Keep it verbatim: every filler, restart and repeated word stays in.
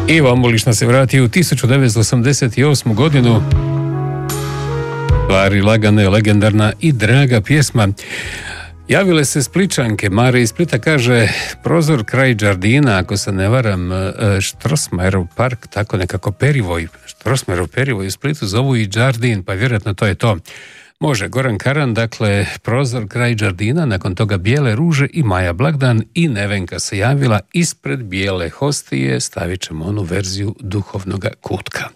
Ivo Ambulić nas se vratio u tisuću devetsto osamdeset osmu godinu. Stvari lagane, legendarna i draga pjesma. Javile se Spličanke, Mare iz Splita kaže prozor kraj Đardina, ako se ne varam, Štrosmajerov park, tako nekako Perivoj, Štrosmajerov Perivoj u Splitu zovu i Đardin, pa vjerojatno to je to. Može, Goran Karan, dakle, prozor kraj Đardina, nakon toga Bijele ruže i Maja Blagdan i Nevenka se javila ispred Bijele hostije, stavit ćemo onu verziju duhovnoga kutka.